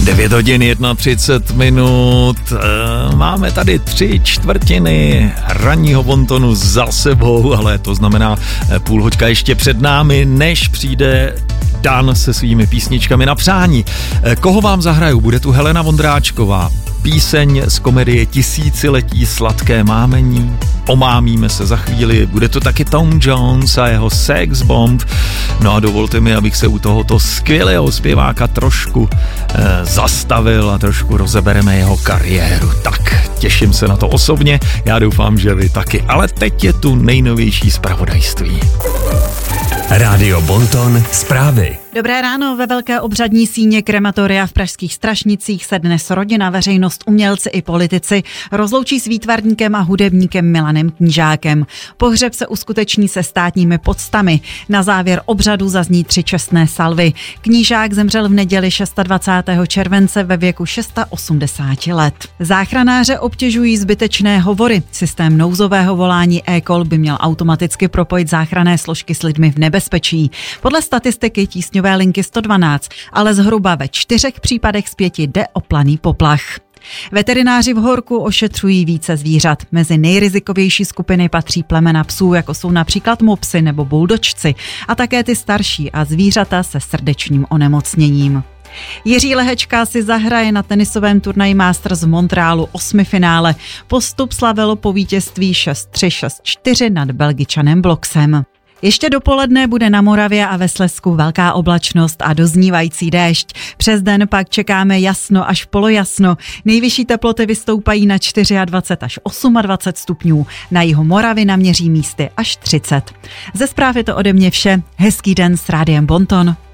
9 hodin 31 minut. Máme tady 3/4 ranního bontonu za sebou, ale to znamená půl hoďka ještě před námi, než přijde Dan se svými písničkami na přání. Koho vám zahraju? Bude tu Helena Vondráčková. Píseň z komedie Tisíciletí sladké mámení. Omámíme se za chvíli. Bude to taky Tom Jones a jeho Sex Bomb. No a dovolte mi, abych se u tohoto skvělého zpěváka trošku zastavil a trošku rozebereme jeho kariéru. Tak, těším se na to osobně. Já doufám, že vy taky. Ale teď je tu nejnovější zpravodajství. Rádio Bonton zprávy. Dobré ráno. Ve velké obřadní síně krematoria v pražských Strašnicích se dnes rodina, veřejnost, umělci i politici rozloučí s výtvarníkem a hudebníkem Milanem Knížákem. Pohřeb se uskuteční se státními poctami. Na závěr obřadu zazní 3 čestné salvy. Knížák zemřel v neděli 26. července ve věku 86 let. Záchranáře obtěžují zbytečné hovory. Systém nouzového volání eCall by měl automaticky propojit záchranné složky s lidmi v nebezpečí. Podle statistiky tísňové linky 112, ale zhruba ve 4 případech z 5 jde o planý poplach. Veterináři v Horku ošetřují více zvířat. Mezi nejrizikovější skupiny patří plemena psů, jako jsou například mopsy nebo buldočci, a také ty starší a zvířata se srdečním onemocněním. Jiří Lehečka si zahraje na tenisovém turnaji Masters v Montrealu 8. finále. Postup slavil po vítězství 6-3, 6-4 nad Belgičanem Bloxem. Ještě dopoledne bude na Moravě a ve Slezsku velká oblačnost a doznívající déšť. Přes den pak čekáme jasno až polojasno. Nejvyšší teploty vystoupají na 24 až 28 stupňů. Na jihu Moravy naměří místy až 30. Ze zprávy to ode mě vše. Hezký den s Rádiem Bonton.